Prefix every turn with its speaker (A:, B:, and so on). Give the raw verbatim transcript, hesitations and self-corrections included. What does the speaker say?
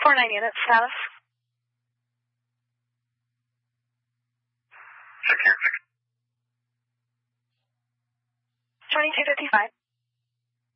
A: four nine unit status.
B: Check here.
A: twenty-two fifty-five.